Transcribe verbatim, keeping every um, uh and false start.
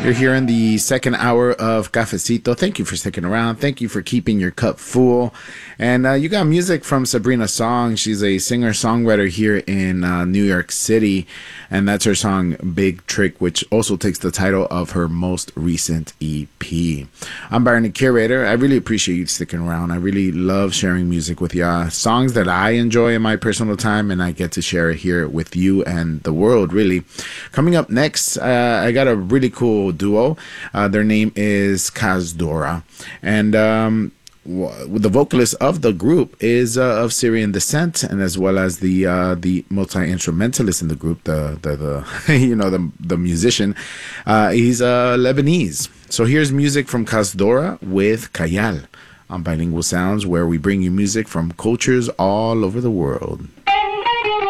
You're here in the second hour of Cafecito. Thank you for sticking around. Thank you for keeping your cup full. And uh, you got music from Sabrina Song. She's a singer-songwriter here in uh, New York City. And that's her song, Big Trick, which also takes the title of her most recent E P. I'm Byron, the Curator. I really appreciate you sticking around. I really love sharing music with you. Songs that I enjoy in my personal time, and I get to share it here with you and the world, really. Coming up next, uh, I got a really cool duo. Uh, their name is Kazdora. And um, w- the vocalist of the group is uh, of Syrian descent, and as well as the uh, the multi-instrumentalist in the group, the the, the you know the the musician. Uh, he's uh, Lebanese. So here's music from Kazdora with Kayal on Bilingual Sounds, where we bring you music from cultures all over the world.